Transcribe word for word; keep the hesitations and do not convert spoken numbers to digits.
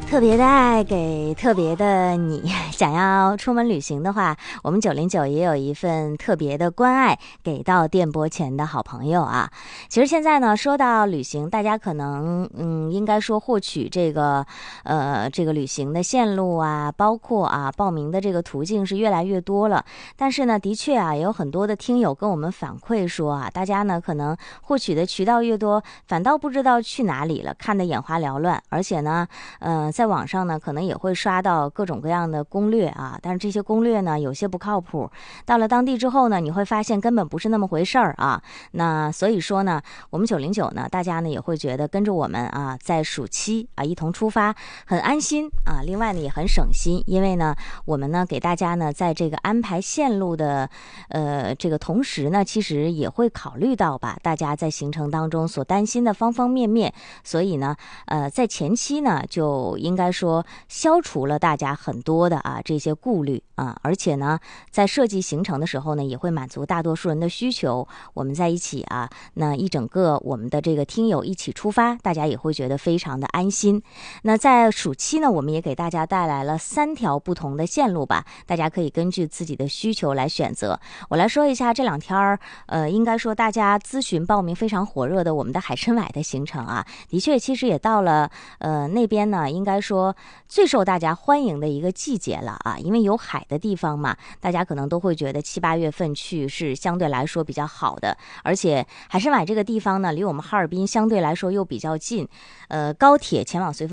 特别的爱给特别的你，想要出门旅行的话，我们九零九也有一份特别的关爱给到电波前的好朋友啊。其实现在呢，说到旅行，大家可能嗯，应该说获取这个呃这个旅行的线路啊，包括啊报名的这个途径是越来越多了。但是呢，的确啊，也有很多的听友跟我们反馈说啊，大家呢可能获取的渠道越多，反倒不知道去哪里了，看得眼花缭乱，而且呢，呃。在网上呢，可能也会刷到各种各样的攻略啊，但是这些攻略呢，有些不靠谱。到了当地之后呢，你会发现根本不是那么回事儿啊。那所以说呢，我们九零九呢，大家呢也会觉得跟着我们啊，在暑期啊一同出发，很安心啊。另外呢，也很省心，因为呢，我们呢给大家呢在这个安排线路的呃这个同时呢，其实也会考虑到吧，大家在行程当中所担心的方方面面。所以呢，呃，在前期呢就应该说消除了大家很多的啊这些顾虑啊，而且呢，在设计行程的时候呢，也会满足大多数人的需求。我们在一起啊，那一整个我们的这个听友一起出发，大家也会觉得非常的安心。那在暑期呢，我们也给大家带来了三条不同的线路吧，大家可以根据自己的需求来选择。我来说一下这两天呃，应该说大家咨询报名非常火热的我们的海参崴的行程啊，的确其实也到了呃那边呢，应该说最受大家欢迎的一个季节了啊，因为有海的地方嘛，大家可能都会觉得七八月份去是相对来说比较好的，而且海参崴这个地方呢，离我们哈尔滨相对来说又比较近，呃，高铁前往绥